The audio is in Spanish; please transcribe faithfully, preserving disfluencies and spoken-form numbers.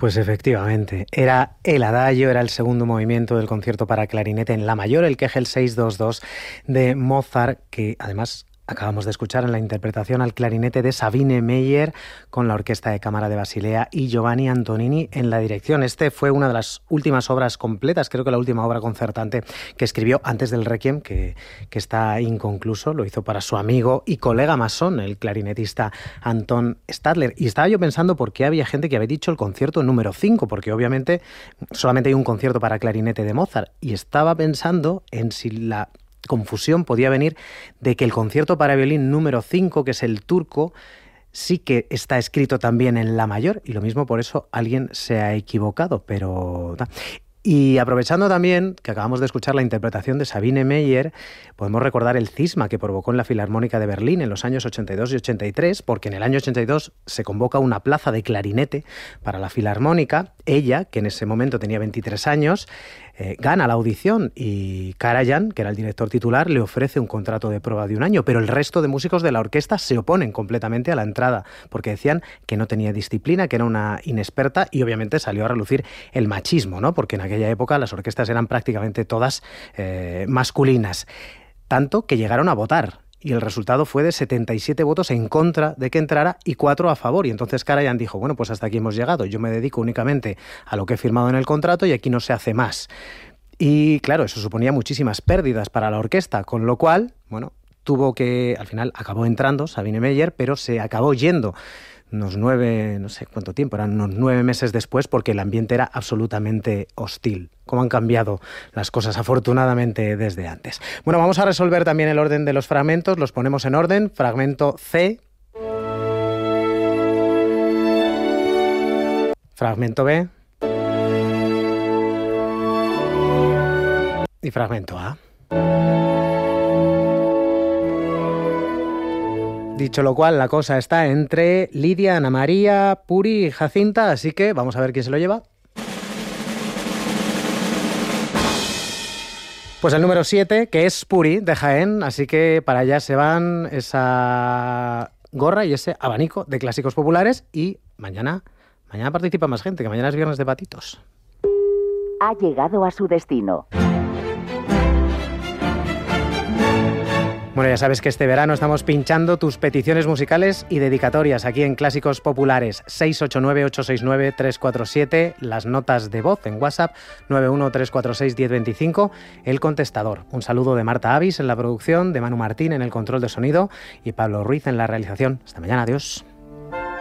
Pues efectivamente, era el adagio, era el segundo movimiento del concierto para clarinete en la mayor, el Kegel seiscientos veintidós de Mozart, que además acabamos de escuchar en la interpretación al clarinete de Sabine Meyer con la Orquesta de Cámara de Basilea y Giovanni Antonini en la dirección. Este fue una de las últimas obras completas, creo que la última obra concertante que escribió antes del Requiem, que, que está inconcluso. Lo hizo para su amigo y colega masón, el clarinetista Anton Stadler. Y estaba yo pensando por qué había gente que había dicho el concierto número cinco, porque obviamente solamente hay un concierto para clarinete de Mozart. Y estaba pensando en si la confusión podía venir de que el concierto para violín número cinco, que es el turco, sí que está escrito también en la mayor, y lo mismo por eso alguien se ha equivocado, pero... Y aprovechando también que acabamos de escuchar la interpretación de Sabine Meyer, podemos recordar el cisma que provocó en la Filarmónica de Berlín en los años ochenta y dos y ochenta y tres, porque en el año ochenta y dos se convoca una plaza de clarinete para la Filarmónica. Ella, que en ese momento tenía veintitrés años, eh, gana la audición y Karajan, que era el director titular, le ofrece un contrato de prueba de un año, pero el resto de músicos de la orquesta se oponen completamente a la entrada, porque decían que no tenía disciplina, que era una inexperta, y obviamente salió a relucir el machismo, ¿no? Porque en aquella época las orquestas eran prácticamente todas eh, masculinas, tanto que llegaron a votar. Y el resultado fue de setenta y siete votos en contra de que entrara y cuatro a favor. Y entonces Karajan dijo, bueno, pues hasta aquí hemos llegado. Yo me dedico únicamente a lo que he firmado en el contrato y aquí no se hace más. Y claro, eso suponía muchísimas pérdidas para la orquesta, con lo cual, bueno, tuvo que, al final acabó entrando Sabine Meyer, pero se acabó yendo unos nueve, no sé cuánto tiempo, eran unos nueve meses después, porque el ambiente era absolutamente hostil. Cómo han cambiado las cosas, afortunadamente, desde antes. Bueno, vamos a resolver también el orden de los fragmentos, los ponemos en orden. Fragmento C. Fragmento B. Y fragmento A. Dicho lo cual, la cosa está entre Lidia, Ana María, Puri y Jacinta, así que vamos a ver quién se lo lleva. Pues el número siete, que es Puri, de Jaén, así que para allá se van esa gorra y ese abanico de clásicos populares, y mañana, mañana participa más gente, que mañana es viernes de patitos. Ha llegado a su destino. Bueno, ya sabes que este verano estamos pinchando tus peticiones musicales y dedicatorias aquí en Clásicos Populares. seis ocho nueve, ocho seis nueve, tres cuatro siete, las notas de voz en WhatsApp nueve uno tres cuatro seis, uno cero dos cinco, el contestador. Un saludo de Marta Avis en la producción, de Manu Martín en el control de sonido y Pablo Ruiz en la realización. Hasta mañana, adiós.